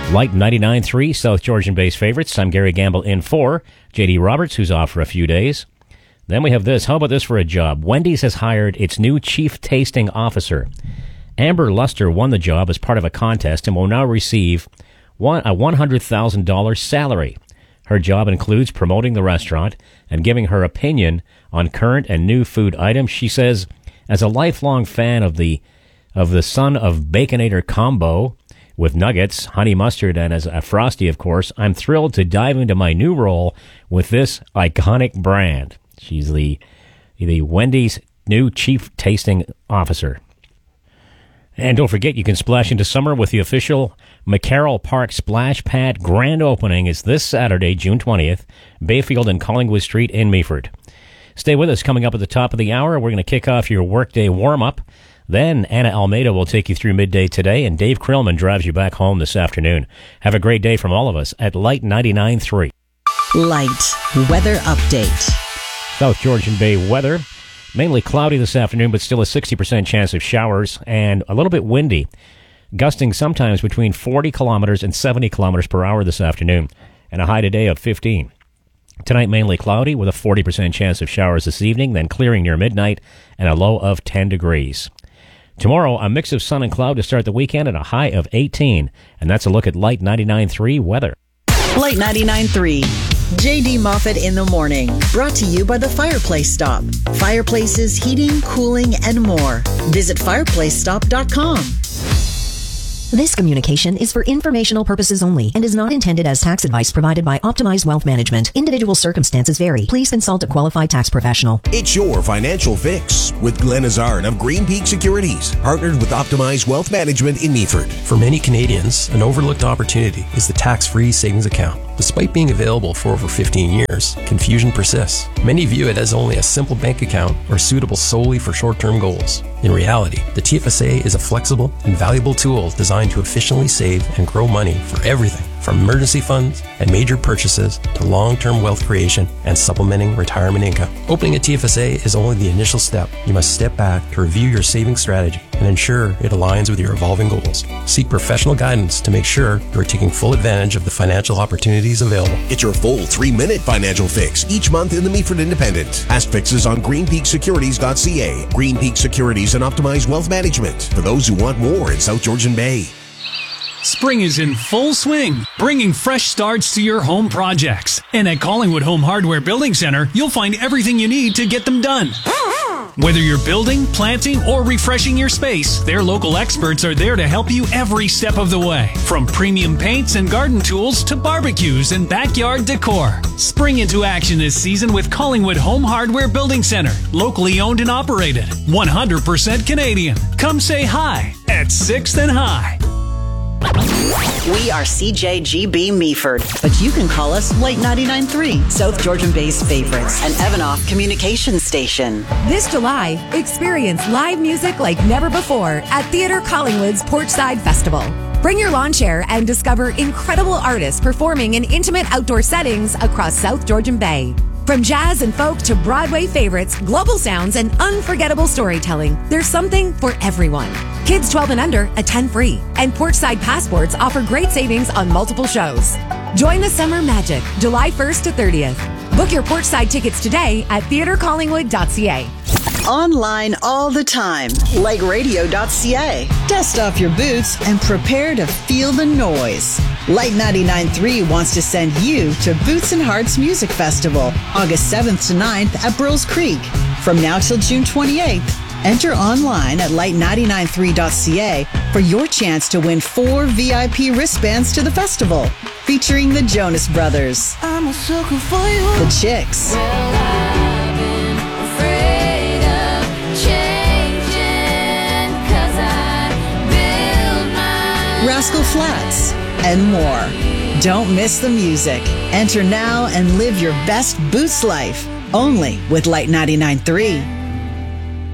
Light 99.3, South Georgian-based favorites. I'm Gary Gamble in for J.D. Roberts, who's off for a few days. Then we have this. How about this for a job? Wendy's has hired its new chief tasting officer. Amber Luster won the job as part of a contest and will now receive a $100,000 salary. Her job includes promoting the restaurant and giving her opinion on current and new food items. She says, as a lifelong fan of the Son of Baconator combo with nuggets, honey mustard, and as a Frosty, of course, I'm thrilled to dive into my new role with this iconic brand. She's the Wendy's new chief tasting officer. And don't forget, you can splash into summer with the official McCarroll Park Splash Pad grand opening. Is this Saturday, June 20th, Bayfield and Collingwood Street in Meaford. Stay with us. Coming up at the top of the hour, we're going to kick off your workday warm-up. Then Anna Almeida will take you through midday today, and Dave Krillman drives you back home this afternoon. Have a great day from all of us at Light 99.3. Light weather update. South Georgian Bay weather. Mainly cloudy this afternoon, but still a 60% chance of showers and a little bit windy. Gusting sometimes between 40 kilometers and 70 kilometers per hour this afternoon, and a high today of 15. Tonight, mainly cloudy with a 40% chance of showers this evening, then clearing near midnight and a low of 10 degrees. Tomorrow, a mix of sun and cloud to start the weekend and a high of 18. And that's a look at Light 99.3 weather. Light 99.3. J.D. Moffat in the morning. Brought to you by the Fireplace Stop. Fireplaces, heating, cooling, and more. Visit fireplacestop.com. This communication is for informational purposes only and is not intended as tax advice provided by Optimized Wealth Management. Individual circumstances vary. Please consult a qualified tax professional. It's your financial fix with Glenn Azard of Green Peak Securities, partnered with Optimized Wealth Management in Meaford. For many Canadians, an overlooked opportunity is the tax-free savings account. Despite being available for over 15 years, confusion persists. Many view it as only a simple bank account or suitable solely for short-term goals. In reality, the TFSA is a flexible and valuable tool designed to efficiently save and grow money for everything from emergency funds and major purchases to long-term wealth creation and supplementing retirement income. Opening a TFSA is only the initial step. You must step back to review your saving strategy and ensure it aligns with your evolving goals. Seek professional guidance to make sure you are taking full advantage of the financial opportunities available. Get your full 3-minute financial fix each month in the Meaford Independent. Ask fixes on greenpeaksecurities.ca. Green Peak Securities and Optimized Wealth Management. For those who want more in South Georgian Bay. Spring is in full swing, bringing fresh starts to your home projects. And at Collingwood Home Hardware Building Center, you'll find everything you need to get them done. Whether you're building, planting, or refreshing your space, their local experts are there to help you every step of the way. From premium paints and garden tools to barbecues and backyard decor. Spring into action this season with Collingwood Home Hardware Building Center. Locally owned and operated. 100% Canadian. Come say hi at 6th and High. We are CJGB Meaford, but you can call us Light 99.3, South Georgian Bay's favorites, an Evanoff communications station. This July, experience live music like never before at Theatre Collingwood's Porchside Festival. Bring your lawn chair and discover incredible artists performing in intimate outdoor settings across South Georgian Bay. From jazz and folk to Broadway favorites, global sounds, and unforgettable storytelling, there's something for everyone. Kids 12 and under attend free, and Porchside Passports offer great savings on multiple shows. Join the summer magic, July 1st to 30th. Book your Porchside tickets today at theatrecollingwood.ca. Online all the time, lightradio.ca. Dust off your boots and prepare to feel the noise. Light 99.3 wants to send you to Boots and Hearts Music Festival, August 7th to 9th at Burls Creek. From now till June 28th, enter online at light993.ca for your chance to win 4 VIP wristbands to the festival, featuring the Jonas Brothers, I'm a sucker for you. The Chicks, Rascal Flatts, and more. Don't miss the music. Enter now and live your best Boots life, only with Light 99.3.